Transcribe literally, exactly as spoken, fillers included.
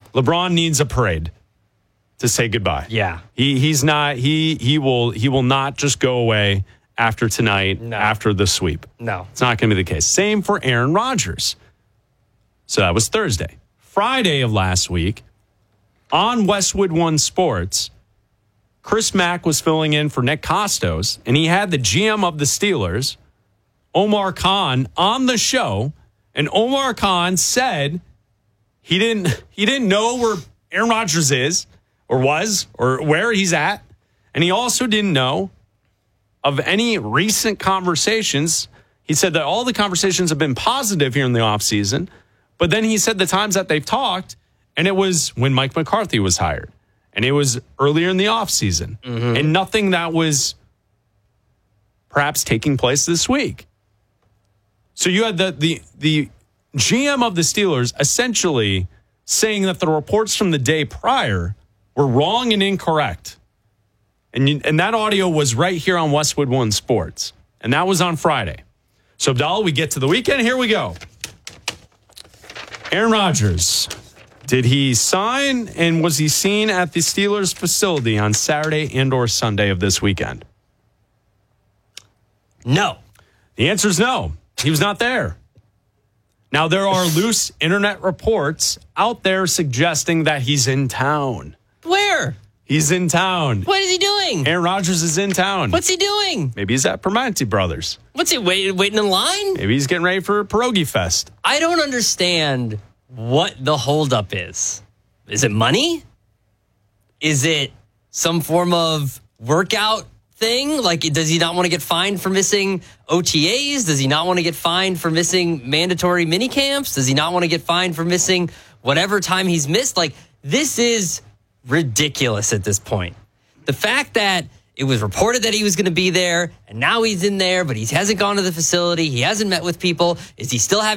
LeBron needs a parade to say goodbye. Yeah. He he's not he he will he will not just go away after tonight, no. after the sweep. No. It's not going to be the case. Same for Aaron Rodgers. So that was Thursday. Friday of last week, on Westwood One Sports, Chris Mack was filling in for Nick Costos, and he had the G M of the Steelers, Omar Khan, on the show, and Omar Khan said he didn't he didn't know where Aaron Rodgers is or was or where he's at, and he also didn't know of any recent conversations. He said that all the conversations have been positive here in the offseason, but then he said the times that they've talked, and it was when Mike McCarthy was hired, and it was earlier in the offseason, mm-hmm. and nothing that was perhaps taking place this week. So you had the the the G M of the Steelers essentially saying that the reports from the day prior were wrong and incorrect. And, you, and that audio was right here on Westwood One Sports. And that was on Friday. So, Abdallah, we get to the weekend. Here we go. Aaron Rodgers. Did he sign and was he seen at the Steelers facility on Saturday and or Sunday of this weekend? No. The answer is no. He was not there. Now, there are loose internet reports out there suggesting that he's in town. Where? He's in town. What is he doing? Aaron Rodgers is in town. What's he doing? Maybe he's at Permanente Brothers. What's he wait, waiting in line? Maybe he's getting ready for Pierogi Fest. I don't understand what the holdup is. Is it money? Is it some form of workout thing? Like, does he not want to get fined for missing O T As? Does he not want to get fined for missing mandatory mini camps? Does he not want to get fined for missing whatever time he's missed? Like, this is ridiculous at this point. The fact that it was reported that he was going to be there and now he's in there, but he hasn't gone to the facility. He hasn't met with people. Is he still having